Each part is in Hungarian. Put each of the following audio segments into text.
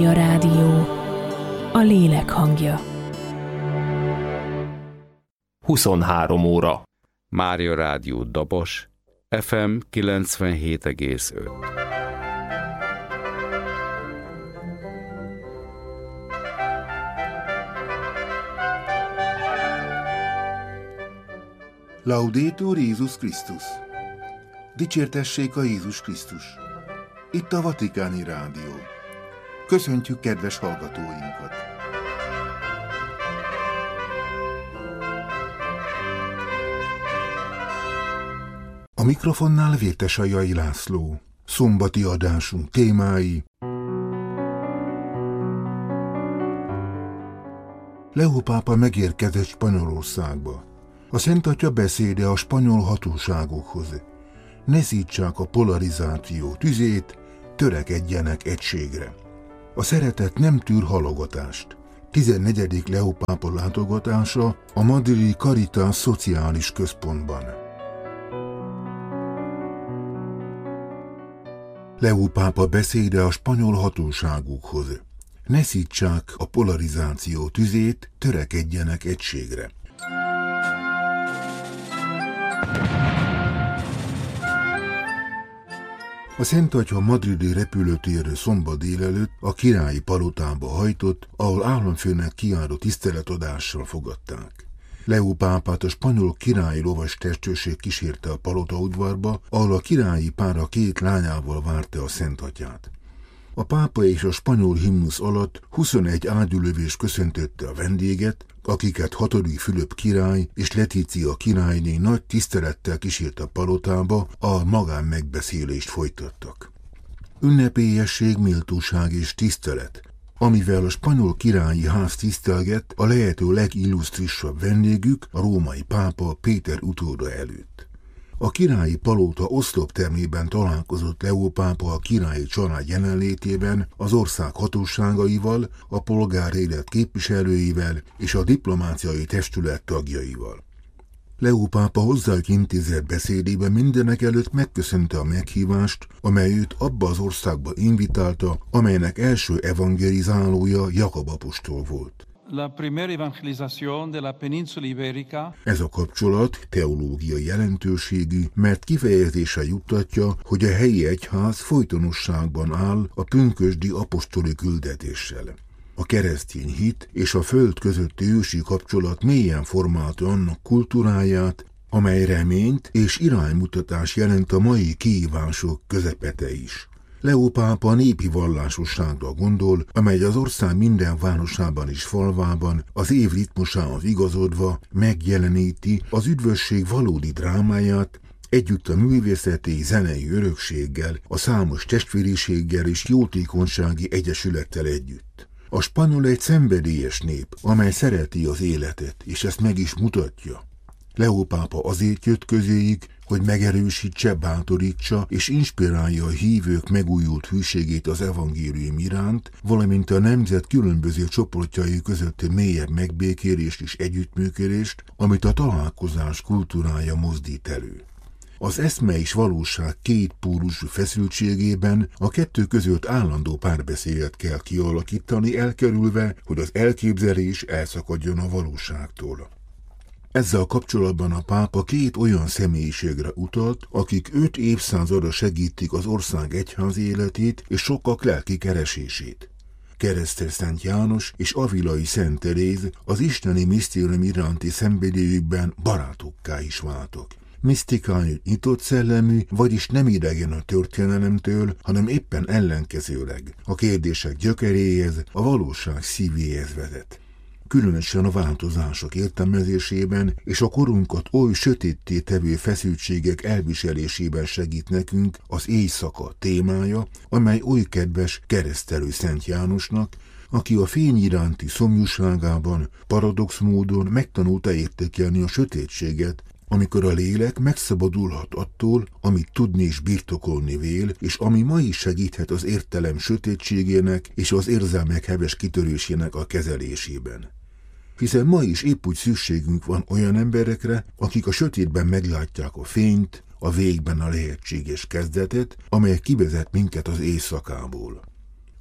A rádió, a lélek hangja. 23 óra. Mária Rádió Dabos, FM 97,5. Laudetur Jézus Krisztus! Dicsértessék a Jézus Krisztus! Itt a Vatikáni Rádió. Köszöntjük kedves hallgatóinkat! A mikrofonnál Vértesajai László. Szombati adásunk témái: Leó pápa megérkezett Spanyolországba. A Szent Atya beszéde a spanyol hatóságokhoz: ne szítsák a polarizáció tüzét, törekedjenek egységre. A szeretet nem tűr halogatást. 14. Leó pápa látogatása a madridi Caritas Szociális Központban. Leó pápa beszéde a spanyol hatóságokhoz: ne szítsák a polarizáció tüzét, törekedjenek egységre. A Szent Atya madridi repülőtérre szombat délelőtt a királyi palotába hajtott, ahol államfőnek kijáró tiszteletadással fogadták. Leó pápát a spanyol királyi lovas testőrség kísérte a palotaudvarba, ahol a királyi pár a két lányával várta a Szent Atyát. A pápa és a spanyol himnusz alatt 21 ágyúlövés köszöntötte a vendéget, akiket 6. Fülöp király és Letícia királyné nagy tisztelettel kísért a palotába, ahol magán megbeszélést folytattak. Ünnepélyesség, méltóság és tisztelet, amivel a spanyol királyi ház tisztelgett a lehető legillusztrisabb vendégük, a római pápa Péter utóda előtt. A királyi palota oszloptermében találkozott Leó pápa a királyi család jelenlétében az ország hatóságaival, a polgárélet képviselőivel és a diplomáciai testület tagjaival. Leó pápa hozzájuk intézett beszédében mindenekelőtt megköszönte a meghívást, amely őt abba az országba invitálta, amelynek első evangelizálója Jakab apostol volt. La primera evangelización de la península ibérica. Ez a kapcsolat teológiai jelentőségű, mert kifejezésre juttatja, hogy a helyi egyház folytonosságban áll a pünkösdi apostoli küldetéssel. A keresztény hit és a föld közötti ősi kapcsolat mélyen formálta annak kultúráját, amely reményt és iránymutatás jelent a mai kihívások közepete is. Leó pápa a népi vallásosságra gondol, amely az ország minden városában és falvában az év ritmusához igazodva megjeleníti az üdvösség valódi drámáját, együtt a művészeti, zenei örökséggel, a számos testvériséggel és jótékonysági egyesülettel együtt. A spanyol egy szenvedélyes nép, amely szereti az életet, és ezt meg is mutatja. Leó pápa azért jött közéjük, hogy megerősítse, bátorítsa és inspirálja a hívők megújult hűségét az evangélium iránt, valamint a nemzet különböző csoportjai közötti mélyebb megbékélést és együttműködést, amit a találkozás kultúrája mozdít elő. Az eszme és valóság két pólusú feszültségében a kettő között állandó párbeszédet kell kialakítani, elkerülve, hogy az elképzelés elszakadjon a valóságtól. Ezzel kapcsolatban a pápa két olyan személyiségre utalt, akik 5 évszázada segítik az ország egyház életét és sokak lelki keresését. Keresztes Szent János és Avilai Szent Teréz az isteni misztérium iránti szenvedélyükben barátokká is váltak. Misztikájuk nyitott szellemű, vagyis nem idegen a történelemtől, hanem éppen ellenkezőleg a kérdések gyökeréhez, a valóság szívéhez vezet. Különösen a változások értelmezésében és a korunkat oly sötétté tevő feszültségek elviselésében segít nekünk az éjszaka témája, amely oly kedves keresztelő Szent Jánosnak, aki a fény iránti szomjúságában paradox módon megtanulta értékelni a sötétséget, amikor a lélek megszabadulhat attól, amit tudni és birtokolni vél, és ami ma is segíthet az értelem sötétségének és az érzelmek heves kitörésének a kezelésében. Hiszen ma is épp úgy szükségünk van olyan emberekre, akik a sötétben meglátják a fényt, a végben a lehetséges kezdetet, amely kivezet minket az éjszakából.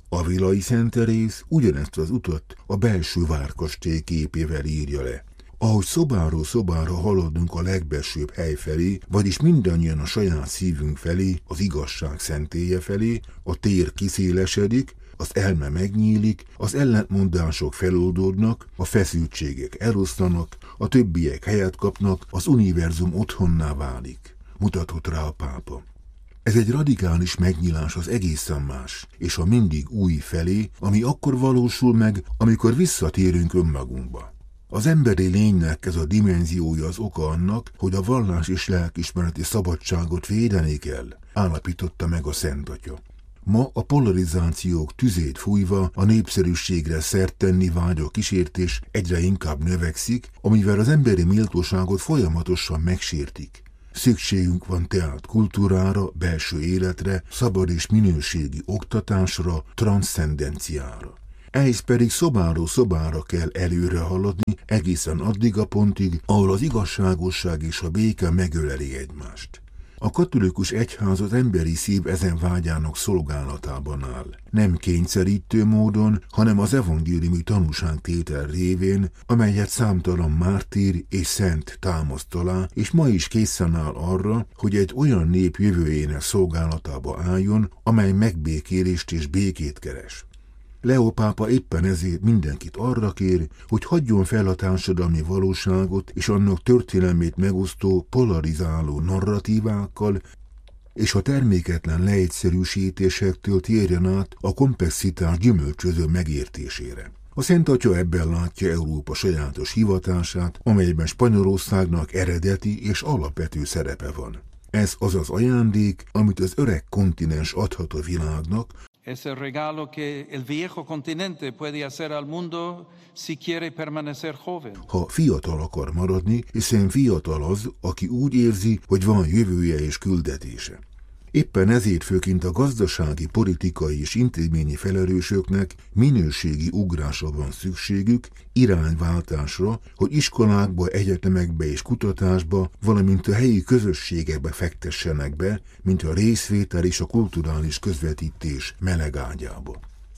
Avilai Szent Teréz ugyanezt az utat a belső várkastély képével írja le. Ahogy szobáról szobára haladunk a legbelsőbb hely felé, vagyis mindannyian a saját szívünk felé, az igazság szentélye felé, a tér kiszélesedik, az elme megnyílik, az ellentmondások feloldódnak, a feszültségek eloszlanak, a többiek helyet kapnak, az univerzum otthonná válik, mutatott rá a pápa. Ez egy radikális megnyílás az egészen más, és a mindig új felé, ami akkor valósul meg, amikor visszatérünk önmagunkba. Az emberi lénynek ez a dimenziója az oka annak, hogy a vallás és lelkiismereti szabadságot védeni kell, állapította meg a Szent Atya. Ma a polarizációk tüzét fújva a népszerűségre szert tenni vágyó kísértés egyre inkább növekszik, amivel az emberi méltóságot folyamatosan megsértik. Szükségünk van tehát kultúrára, belső életre, szabad és minőségi oktatásra, transzcendenciára. Ehhez pedig szobáról szobára kell előre haladni, egészen addig a pontig, ahol az igazságosság és a béke megöleli egymást. A katolikus egyház az emberi szív ezen vágyának szolgálatában áll. Nem kényszerítő módon, hanem az evangéliumi tanúságtétel révén, amelyet számtalan mártír és szent támaszt alá, és ma is készen áll arra, hogy egy olyan nép jövőjének szolgálatába álljon, amely megbékélést és békét keres. Leó pápa éppen ezért mindenkit arra kér, hogy hagyjon fel a társadalmi valóságot és annak történelmét megosztó, polarizáló narratívákkal, és a terméketlen leegyszerűsítésektől térjen át a komplexitás gyümölcsöző megértésére. A Szent Atya ebben látja Európa sajátos hivatását, amelyben Spanyolországnak eredeti és alapvető szerepe van. Ez az az ajándék, amit az öreg kontinens adhat a világnak, Es el regalo que el viejo continente puede hacer al mundo si quiere permanecer joven. Ha fiatal akar maradni, hiszen fiatal az, aki úgy érzi, hogy van jövője és küldetése. Éppen ezért főként a gazdasági, politikai és intézményi felelősöknek minőségi ugrásra van szükségük, irányváltásra, hogy iskolákba, egyetemekbe és kutatásba, valamint a helyi közösségekbe fektessenek be, mint a részvétel és a kulturális közvetítés melegágyába.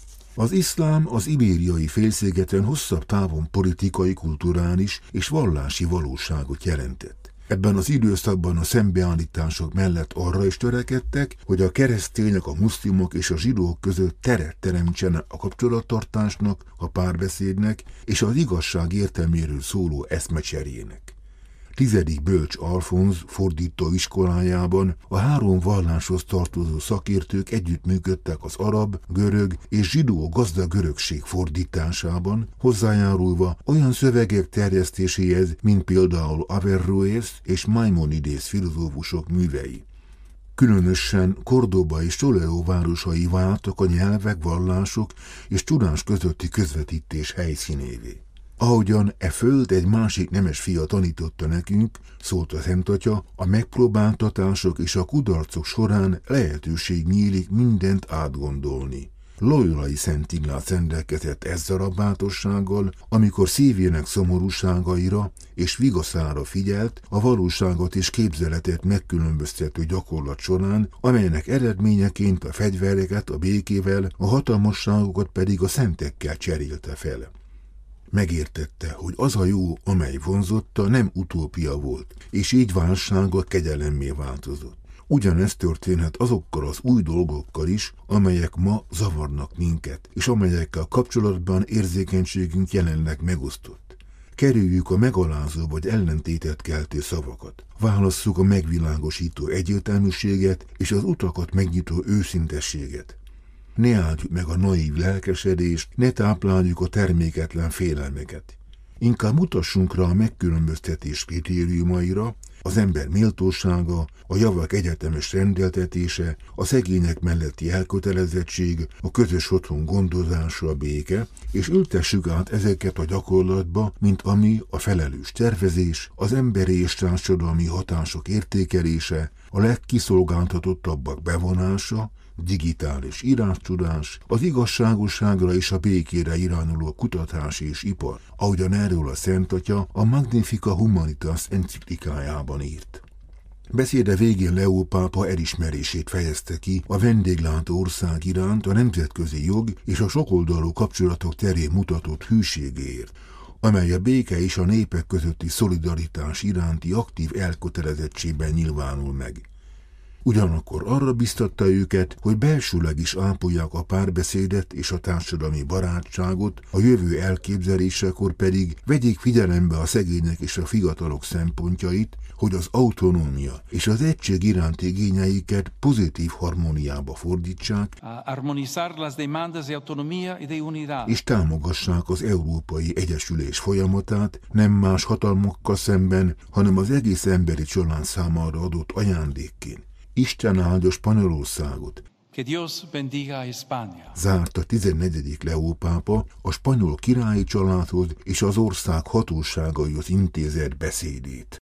Az iszlám az ibériai félszigeten hosszabb távon politikai, kulturális és vallási valóságot jelentett. Ebben az időszakban a szembeállítások mellett arra is törekedtek, hogy a keresztények, a muszlimok és a zsidók között teret teremtsenek a kapcsolattartásnak, a párbeszédnek és az igazság értelméről szóló eszmecserének. 10. Bölcs Alfonz fordító iskolájában a 3 valláshoz tartozó szakértők együttműködtek az arab, görög és zsidó gazdag örökség fordításában, hozzájárulva olyan szövegek terjesztéséhez, mint például Averroes és Maimonides filozófusok művei. Különösen Cordoba és Toledo városai váltak a nyelvek, vallások és tudás közötti közvetítés helyszínévé. Ahogyan e föld egy másik nemes fia tanította nekünk, szólt a Szent Atya, a megpróbáltatások és a kudarcok során lehetőség nyílik mindent átgondolni. Loyolai Szent Ignác rendelkezett ezzel a bátorsággal, amikor szívének szomorúságaira és vigaszára figyelt a valóságot és képzeletet megkülönböztető gyakorlat során, amelynek eredményeként a fegyvereket a békével, a hatalmasságokat pedig a szentekkel cserélte fel. Megértette, hogy az a jó, amely vonzotta, nem utópia volt, és így válsága kegyelemmé változott. Ugyanezt történhet azokkal az új dolgokkal is, amelyek ma zavarnak minket, és amelyekkel kapcsolatban érzékenységünk jelenleg megosztott. Kerüljük a megalázó vagy ellentétet keltő szavakat. Válasszuk a megvilágosító egyértelműséget és az utakat megnyitó őszintességet. Ne áldjuk meg a naív lelkesedést, ne tápláljuk a terméketlen félelmeket. Inkább mutassunk rá a megkülönböztetés kritériumaira, az ember méltósága, a javak egyetemes rendeltetése, a szegények melletti elkötelezettség, a közös otthon gondozása, a béke, és ültessük át ezeket a gyakorlatba, mint ami a felelős tervezés, az emberi és társadalmi hatások értékelése, a legkiszolgáltatottabbak bevonása, digitális írástudás, az igazságosságra és a békére irányuló kutatás és ipar, ahogyan erről a Szent Atya a Magnificat Humanitas enciklikájában írt. Beszéde végén Leó pápa elismerését fejezte ki a vendéglátó ország iránt a nemzetközi jog és a sokoldalú kapcsolatok terén mutatott hűségéért, amely a béke és a népek közötti szolidaritás iránti aktív elkötelezettségben nyilvánul meg. Ugyanakkor arra biztatta őket, hogy belsőleg is ápolják a párbeszédet és a társadalmi barátságot, a jövő elképzelésekor pedig vegyék figyelembe a szegények és a fiatalok szempontjait, hogy az autonómia és az egység iránti igényeiket pozitív harmóniába fordítsák, és támogassák az Európai Egyesülés folyamatát nem más hatalmakkal szemben, hanem az egész emberi család számára adott ajándékként. Isten áldja Spanyolországot. Que Dios bendiga a España. Zárt a 14. Leó pápa a spanyol királyi családhoz és az ország hatóságaihoz intézett beszédét.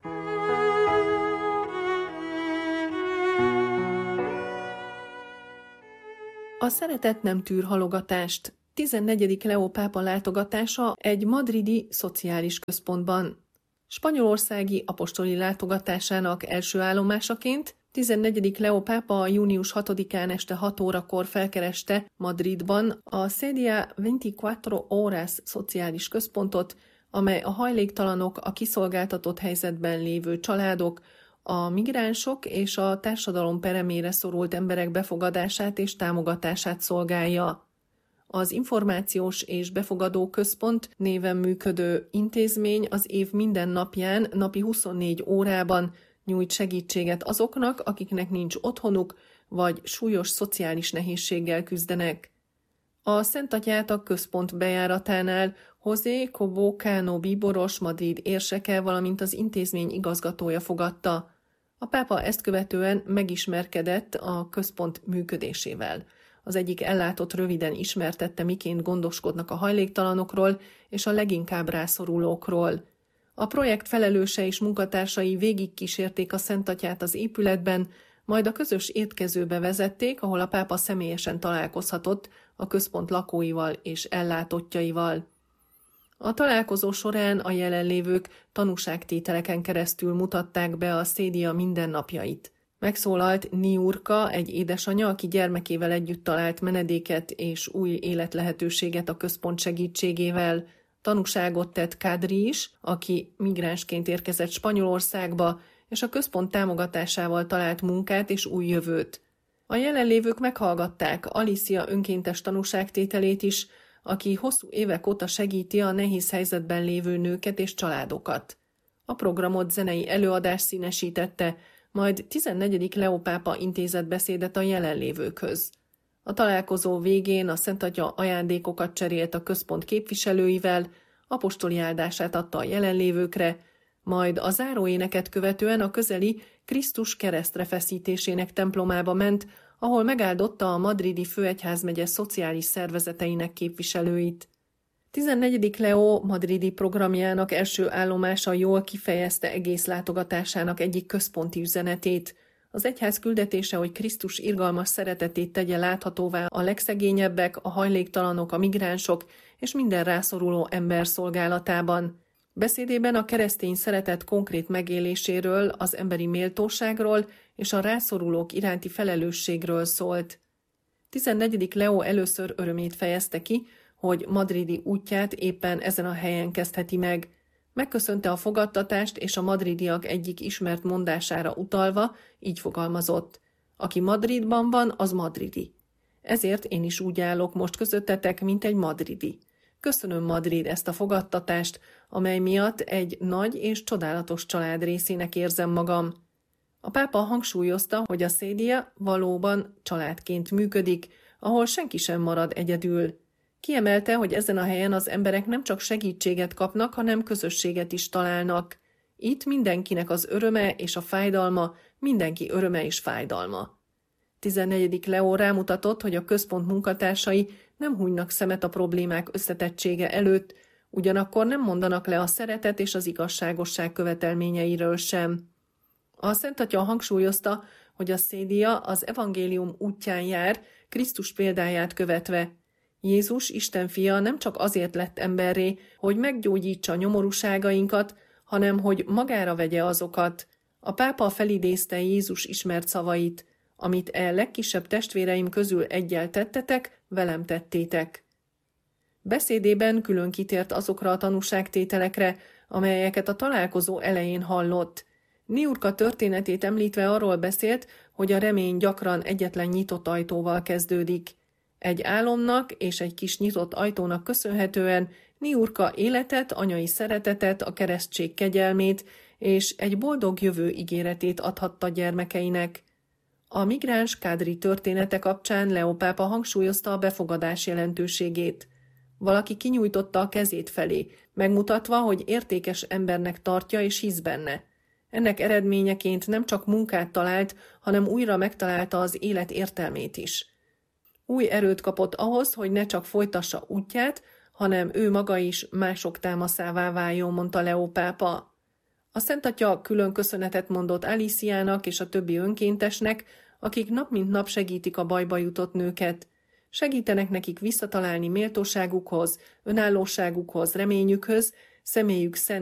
A szeretet nem tűr halogatást. 14. Leó pápa látogatása egy madridi szociális központban. Spanyolországi apostoli látogatásának első állomásaként 14. Leó pápa június 6-án este 6 órakor felkereste Madridban a Sedia 24 Horas szociális központot, amely a hajléktalanok, a kiszolgáltatott helyzetben lévő családok, a migránsok és a társadalom peremére szorult emberek befogadását és támogatását szolgálja. Az információs és befogadó központ néven működő intézmény az év minden napján, napi 24 órában nyújt segítséget azoknak, akiknek nincs otthonuk, vagy súlyos szociális nehézséggel küzdenek. A Szentatyát a központ bejáratánál José Cobo Cano bíboros Madrid érseke, valamint az intézmény igazgatója fogadta. A pápa ezt követően megismerkedett a központ működésével. Az egyik ellátott röviden ismertette, miként gondoskodnak a hajléktalanokról és a leginkább rászorulókról. A projekt felelőse és munkatársai végigkísérték a Szentatyát az épületben, majd a közös étkezőbe vezették, ahol a pápa személyesen találkozhatott a központ lakóival és ellátottjaival. A találkozó során a jelenlévők tanúságtételeken keresztül mutatták be a Sedia mindennapjait. Megszólalt Niurka, egy édesanya, aki gyermekével együtt talált menedéket és új életlehetőséget a központ segítségével. Tanúságot tett Kadri is, aki migránsként érkezett Spanyolországba, és a központ támogatásával talált munkát és új jövőt. A jelenlévők meghallgatták Alicia önkéntes tanúságtételét is, aki hosszú évek óta segíti a nehéz helyzetben lévő nőket és családokat. A programot zenei előadás színesítette, majd 14. Leó pápa intézett beszédet a jelenlévőkhöz. A találkozó végén a Szentatya ajándékokat cserélt a központ képviselőivel, apostoli áldását adta a jelenlévőkre, majd a záróéneket követően a közeli Krisztus keresztre feszítésének templomába ment, ahol megáldotta a madridi főegyházmegye szociális szervezeteinek képviselőit. 14. Leó madridi programjának első állomása jól kifejezte egész látogatásának egyik központi üzenetét. Az egyház küldetése, hogy Krisztus irgalmas szeretetét tegye láthatóvá a legszegényebbek, a hajléktalanok, a migránsok és minden rászoruló ember szolgálatában. Beszédében a keresztény szeretet konkrét megéléséről, az emberi méltóságról és a rászorulók iránti felelősségről szólt. 14. Leó először örömét fejezte ki, hogy madridi útját éppen ezen a helyen kezdheti meg. Megköszönte a fogadtatást, és a madridiak egyik ismert mondására utalva így fogalmazott: aki Madridban van, az madridi. Ezért én is úgy állok most közöttetek, mint egy madridi. Köszönöm, Madrid, ezt a fogadtatást, amely miatt egy nagy és csodálatos család részének érzem magam. A pápa hangsúlyozta, hogy a Sedia valóban családként működik, ahol senki sem marad egyedül. Kiemelte, hogy ezen a helyen az emberek nem csak segítséget kapnak, hanem közösséget is találnak. Itt mindenkinek az öröme és a fájdalma, mindenki öröme és fájdalma. 14. Leó rámutatott, hogy a központ munkatársai nem hunynak szemet a problémák összetettsége előtt, ugyanakkor nem mondanak le a szeretet és az igazságosság követelményeiről sem. A Szentatya hangsúlyozta, hogy a Sedia az evangélium útján jár, Krisztus példáját követve. Jézus, Isten fia nem csak azért lett emberré, hogy meggyógyítsa nyomorúságainkat, hanem hogy magára vegye azokat. A pápa felidézte Jézus ismert szavait: amit legkisebb testvéreim közül eggyel tettetek, velem tettétek. Beszédében külön kitért azokra a tanúságtételekre, amelyeket a találkozó elején hallott. Niurka történetét említve arról beszélt, hogy a remény gyakran egyetlen nyitott ajtóval kezdődik. Egy álomnak és egy kis nyitott ajtónak köszönhetően Niurka életet, anyai szeretetet, a keresztség kegyelmét és egy boldog jövő ígéretét adhatta gyermekeinek. A migráns kádri története kapcsán Leó pápa hangsúlyozta a befogadás jelentőségét. Valaki kinyújtotta a kezét felé, megmutatva, hogy értékes embernek tartja és hisz benne. Ennek eredményeként nem csak munkát talált, hanem újra megtalálta az élet értelmét is. Új erőt kapott ahhoz, hogy ne csak folytassa útját, hanem ő maga is mások támaszává váljon, mondta Leó pápa. A Szent Atya külön köszönetet mondott Aliciának és a többi önkéntesnek, akik nap mint nap segítik a bajba jutott nőket. Segítenek nekik visszatalálni méltóságukhoz, önállóságukhoz, reményükhöz, személyük szent